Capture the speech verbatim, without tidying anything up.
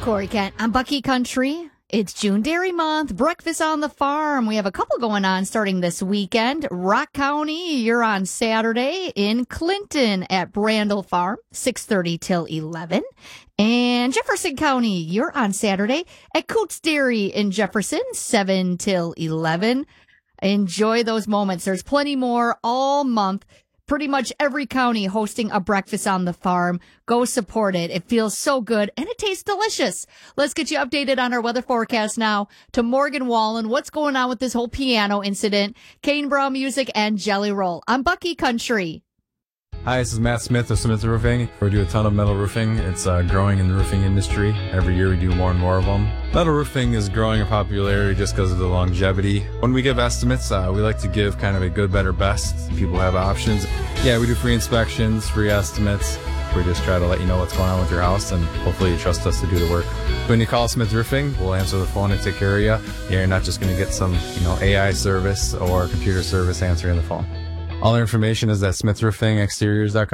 Corey Kent. I'm Bucky Country. It's June Dairy Month. Breakfast on the Farm. We have a couple going on starting this weekend. Rock County, you're on Saturday. In Clinton at Brandel Farm, six thirty till eleven. And Jefferson County, you're on Saturday at Coots Dairy in Jefferson, seven till eleven. Enjoy those moments. There's plenty more all month. Pretty much every county hosting a breakfast on the farm. Go support it. It feels so good and it tastes delicious. Let's get you updated on our weather forecast now to Morgan Wallen. What's going on with this whole piano incident? Kane Brown Music and Jelly Roll. I'm Bucky Country. Hi, this is Matt Smith of Smith Roofing. We do a ton of metal roofing. It's uh, growing in the roofing industry. Every year we do more and more of them. Metal roofing is growing in popularity just because of the longevity. When we give estimates, uh, we like to give kind of a good, better, best. People have options. Yeah, we do free inspections, free estimates. We just try to let you know what's going on with your house, and hopefully you trust us to do the work. When you call Smith Roofing, we'll answer the phone and take care of you. You're not just going to get some, you know, A I service or computer service answering the phone. All our information is at smith roofing exteriors dot com.